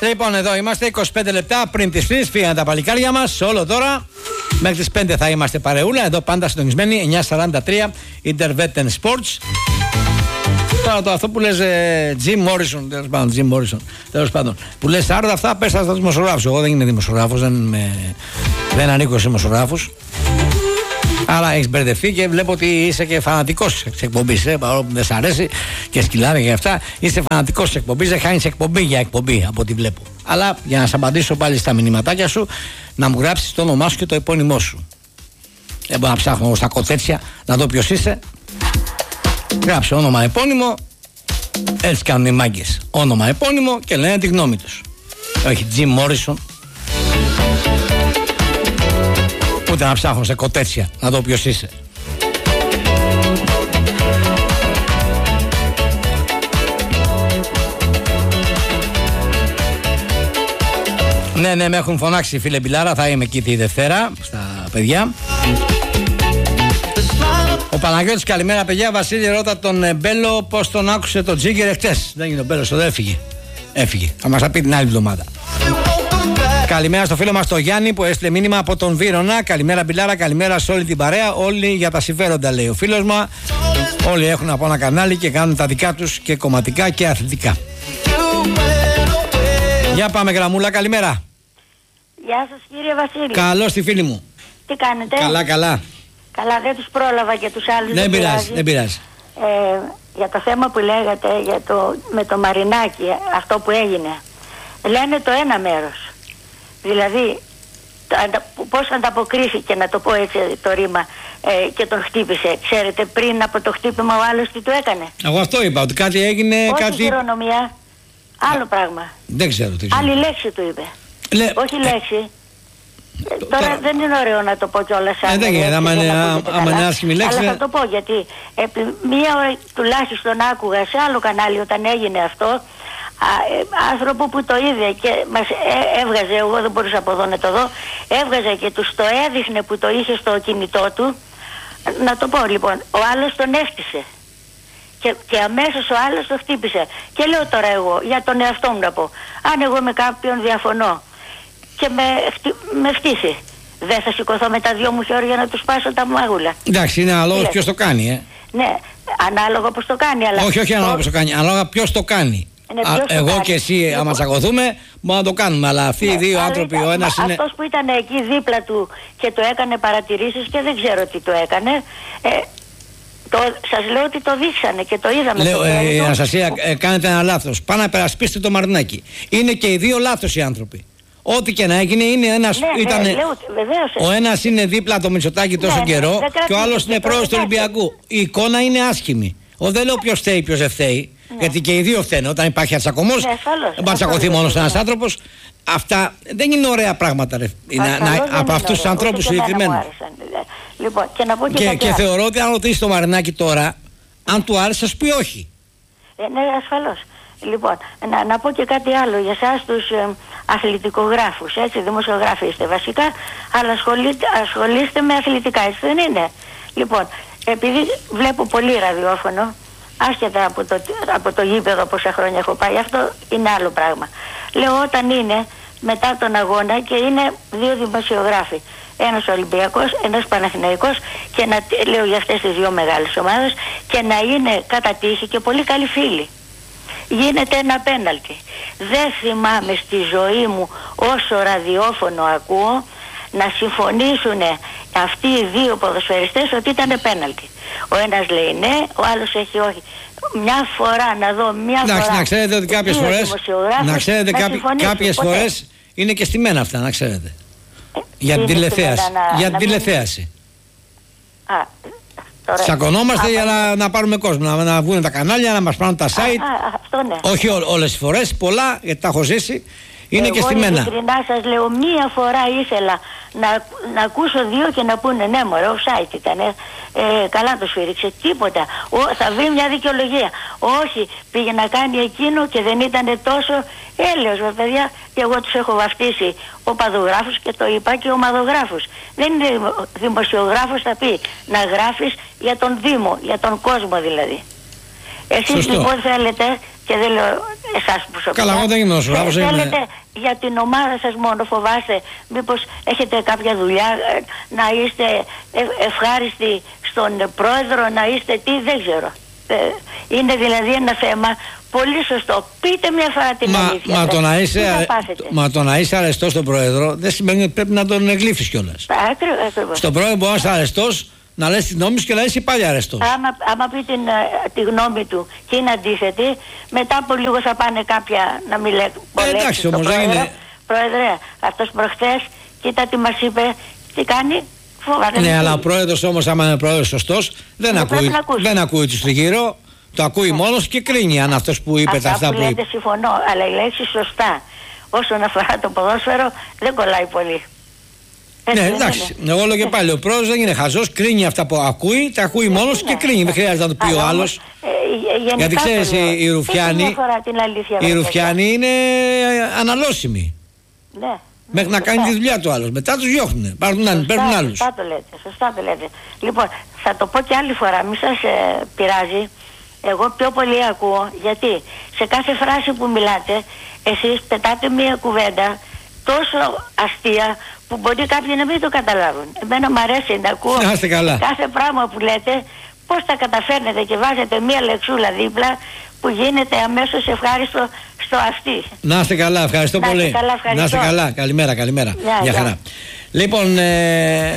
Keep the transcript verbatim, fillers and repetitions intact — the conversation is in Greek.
Λοιπόν, εδώ είμαστε είκοσι πέντε λεπτά πριν τις τρεις. Φύγανε τα παλικάρια μας. Όλο τώρα. Μέχρι τις πέντε θα είμαστε παρεούλα. Εδώ πάντα συντονισμένοι. εννιά σαράντα τρία Intervetten Sports. Τώρα το αυτό που λες ε, Jim Morrison. Τέλος πάντων. Jim Morrison. Τέλος πάντων. Που λες άρδα αυτά πες στα δημοσιογράφους. Εγώ δεν είμαι δημοσιογράφος. Δεν, με, δεν ανήκω σε δημοσιογράφους. Αλλά έχεις μπερδευτεί και βλέπω ότι είσαι και φανατικός της εκπομπής. Ε, παρόλο που δεν σ' αρέσει και σκυλάνε και αυτά, είσαι φανατικός της εκπομπής. Δεν χάνεις εκπομπή για εκπομπή από ό,τι βλέπω. Αλλά για να σε απαντήσω πάλι στα μηνυματάκια σου, να μου γράψεις το όνομά σου και το επώνυμό σου. Δεν μπορώ να ψάχνω στα κοτσέτσια να δω ποιος είσαι. Γράψε όνομα επώνυμο. Έτσι κάνουν οι μάγκες. Όνομα επώνυμο και λένε τη γνώμη τους. Όχι Jim Morrison. Ούτε να ψάχνω σε κοτέτσια να δω ποιος είσαι. Ναι, ναι, με έχουν φωνάξει φίλε Μπιλάρα. Θα είμαι εκεί τη Δευτέρα στα παιδιά. Ο Παναγιώτης, καλημέρα παιδιά. Βασίλη, ρώτα τον Μπέλο πως τον άκουσε το Τζίγκερ εχθές. Δεν είναι ο Μπέλος, εδώ έφυγε. Έφυγε. Θα μας τα πει την άλλη εβδομάδα. Καλημέρα στο φίλο μας τον Γιάννη που έστειλε μήνυμα από τον Βύρωνα. Καλημέρα Μπιλάρα, καλημέρα σε όλη την παρέα. Όλοι για τα συμφέροντα, λέει ο φίλος μας. Όλοι έχουν από ένα κανάλι και κάνουν τα δικά τους και κομματικά και αθλητικά. Για πάμε γραμμούλα, καλημέρα. Γεια σας κύριε Βασίλη. Καλώς τη φίλη μου. Τι κάνετε? Καλά, καλά. Καλά, δεν τους πρόλαβα και τους άλλους. Δεν πειράζει, δεν πειράζει. Ε, για το θέμα που λέγατε για το, με το Μαρινάκι, αυτό που έγινε. Λένε το ένα μέρος. Δηλαδή, πώς ανταποκρίθηκε, να το πω έτσι το ρήμα, ε, και τον χτύπησε. Ξέρετε πριν από το χτύπημα ο άλλος τι του έκανε? Εγώ αυτό είπα, ότι κάτι έγινε. Όχι κάτι... χειρονομία, άλλο πράγμα. Δεν ξέρω τι ξέρω. Άλλη λέξη του είπε. Λε... Όχι λέξη. Ε, τώρα, τώρα δεν είναι ωραίο να το πω κιόλας. Ε, δεν γίνεται, άμα είναι άσχημη λέξη. Αλλά θα το πω γιατί επί μία ώρα τουλάχιστον άκουγα σε άλλο κανάλι όταν έγινε αυτό, α, ε, άνθρωπο που το είδε και μας ε, έβγαζε, εγώ δεν μπορούσα από εδώ να το δω, έβγαζε και τους το έδειχνε που το είχε στο κινητό του. Να το πω λοιπόν, ο άλλος τον έφτισε. Και, και αμέσως ο άλλος το χτύπησε. Και λέω τώρα εγώ, για τον εαυτό μου να πω, αν εγώ με κάποιον διαφωνώ και με, με φτύσει, δεν θα σηκωθώ με τα δυο μου χέρια να του σπάσω τα μάγουλα? Εντάξει, είναι ανάλογα ποιος το κάνει, ε. Ναι, ανάλογα πώς το κάνει, αλλά... Όχι, όχι ανάλογα πώς το κάνει, ανάλογα ποιος το κάνει. Ναι, Α, εγώ κάνει. Και εσύ, λοιπόν, άμα τσακωθούμε, μπορούμε να το κάνουμε. Αλλά αυτοί, ναι, οι δύο άνθρωποι, ήταν, ο ένας είναι. Αυτός που ήταν εκεί δίπλα του και το έκανε παρατηρήσεις και δεν ξέρω τι το έκανε. Ε, το, σας λέω ότι το δείξανε και το είδαμε. Λέω, ε, ε, Αναστασία, ε, κάνετε ένα λάθος. Πάνε να περασπίσετε το Μαρινάκι. Είναι και οι δύο λάθος οι άνθρωποι. Ό,τι και να έγινε είναι ένας. Ναι, ήτανε, ναι, λέω, βεβαίως, ο ένας είναι δίπλα το Μητσοτάκη τόσο ναι, καιρό ναι, και ο άλλος είναι πρόεδρος του Ολυμπιακού. Η εικόνα είναι άσχημη. Ο, δεν λέω ποιος φταίει, ποιος δεν φταίει. Ναι. Γιατί και οι δύο φταίνε. Όταν υπάρχει ατσακωμός, ναι, δεν μπορεί να τσακωθεί μόνος ένας άνθρωπος. Αυτά δεν είναι ωραία πράγματα, ρε. Να, να, από αυτούς τους ανθρώπους συγκεκριμένα. Λοιπόν, και να πω και, και, και θεωρώ ότι αν ρωτήσει το Μαρινάκι τώρα, αν του άρεσε, θα σου πει όχι. Ε, ναι, ασφαλώς. Λοιπόν, να, να πω και κάτι άλλο για εσάς τους ε, αθλητικογράφους, έτσι, δημοσιογράφοι είστε βασικά, αλλά ασχολείστε, ασχολείστε με αθλητικά, έτσι δεν είναι? Λοιπόν, επειδή βλέπω πολύ ραδιόφωνο, άσχετα από το, από το γήπεδο πόσα χρόνια έχω πάει, αυτό είναι άλλο πράγμα. Λέω όταν είναι μετά τον αγώνα και είναι δύο δημοσιογράφοι, ένας Ολυμπιακός, ένας Παναθηναϊκός, και να, λέω για αυτές τις δύο μεγάλες ομάδες, και να είναι κατά τύχη και πολύ καλοί φίλοι. Γίνεται ένα πέναλτι. Δεν θυμάμαι στη ζωή μου όσο ραδιόφωνο ακούω να συμφωνήσουν αυτοί οι δύο ποδοσφαιριστές ότι ήταν πέναλτι. Ο ένας λέει ναι, ο άλλος έχει όχι. Μια φορά να δω, μια Εντάξει, φορά. Να ξέρετε ότι κάποιες φορές, να ξέρετε να κάποιοι, κάποιες ποτέ. φορές είναι και στημένα αυτά, να ξέρετε. Ε, για την τηλεθέαση. Να, για την τηλεθέαση. Α, Τσακωνόμαστε για να, να πάρουμε κόσμο, να, να βγουν τα κανάλια, να μας πάρουν τα site. Α, α, αυτό ναι. Όχι ό, όλες τις φορές, πολλά, γιατί τα έχω ζήσει. Είναι εγώ και στημένα. Εγώ ειλικρινά σας λέω, μία φορά ήθελα να, να ακούσω δύο και να πούνε ναι μωρέ, offside ήταν, ε, ε, καλά το σφύριξε, τίποτα. Ο, θα βρει μια δικαιολογία. Όχι, πήγε να κάνει εκείνο και δεν ήταν τόσο έλεος, παιδιά, και εγώ τους έχω βαφτίσει οπαδογράφους και το είπα και ομαδογράφους. Δεν είναι δημοσιογράφος, θα πει να γράφεις για τον Δήμο, για τον κόσμο δηλαδή. Εσείς λοιπόν θέλετε Και δεν λέω εσάς που σοπιά. Καλά, εγώ δεν είμαι δημοσιογράφος. Θέλετε για την ομάδα σας μόνο, φοβάστε μήπως έχετε κάποια δουλειά, να είστε ευχάριστοι στον πρόεδρο, να είστε τι, δεν ξέρω. Είναι δηλαδή ένα θέμα πολύ σωστό. Πείτε μια φορά την μα, αλήθεια. Μα το, να είσαι, μα το να είσαι αρεστός στον πρόεδρο δεν σημαίνει ότι πρέπει να τον εγκλήφεις κιόλας. Ακριβώς. Στον πρόεδρο μπορεί να είσαι αρεστός, να λες την γνώμη σου και να είσαι πάλι αρεστός. Άμα, άμα πει την, τη γνώμη του και είναι αντίθετη, μετά από λίγο θα πάνε κάποια να μην λέει ε, εντάξει όμως δεν είναι. Πρόεδρε, αυτός προχθές, κοίτα τι μας είπε, τι κάνει. Φοβάται. Ναι, αλλά ο πρόεδρος όμως, άμα είναι πρόεδρος σωστός, δεν, ακούει, δεν ακούει τους τριγύρω, το ακούει yeah. μόνος και κρίνει αν αυτός που είπε αυτά τα αυτά που, που λέτε, είπε. Συμφωνώ, αλλά η λέξη σωστά όσον αφορά το ποδόσφαιρο δεν κολλάει πολύ. Ναι, εντάξει, εγώ λέω και πάλι, ο πρόεδρος δεν είναι χαζός, κρίνει αυτά που ακούει, τα ακούει ναι, μόνος ναι, και κρίνει, ναι. Δεν χρειάζεται να το πει αλλά ο άλλος. Ε, γιατί ξέρεις, οι Ρουφιάνοι, οι Ρουφιάνοι είναι αναλώσιμοι. Ναι. Μέχρι να κάνει τη δουλειά του άλλος. Μετά τους διώχνουν. Παίρνουν άλλους. Σωστά το λέτε. Σωστά το λέτε. Λοιπόν, θα το πω και άλλη φορά. Μη σας ε, πειράζει. Εγώ πιο πολύ ακούω. Γιατί σε κάθε φράση που μιλάτε, εσείς πετάτε μία κουβέντα τόσο αστεία που μπορεί κάποιοι να μην το καταλάβουν. Εμένα μου αρέσει να ακούω κάθε πράγμα που λέτε, πώς τα καταφέρνετε και βάζετε μία λεξούλα δίπλα που γίνεται αμέσως ευχάριστο στο αυτή. Να είστε καλά, ευχαριστώ να πολύ. Καλά, ευχαριστώ. Να είστε καλά, καλημέρα, καλημέρα. Yeah, Γεια χαρά. Yeah. Λοιπόν, ε...